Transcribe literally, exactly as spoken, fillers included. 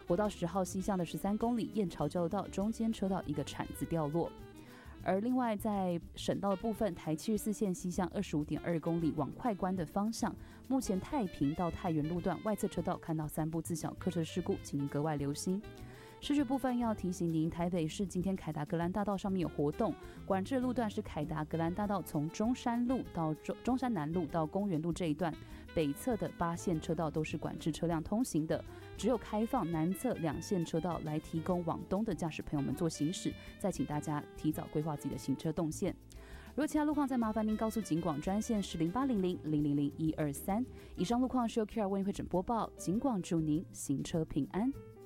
国道十号西向的十三公里燕巢交流道中间车道一个铲子掉落。而另外在省道的部分，台七十四线西向二十五点二公里往快关的方向，目前太平到太原路段外侧车道看到三部自小客车事故，请您格外留心。视觉部分要提醒您，台北市今天凯达格兰大道上面有活动，管制的路段是凯达格兰大道从中山路到中中山南路到公园路这一段，北侧的八线车道都是管制车辆通行的，只有开放南侧两线车道来提供往东的驾驶朋友们做行驶，再请大家提早规划自己的行车动线。如果其他路况，再麻烦您告诉警广专线是零八零零零零零一二三。以上路况是由 Q R 为您会诊播报，警广祝您行车平安。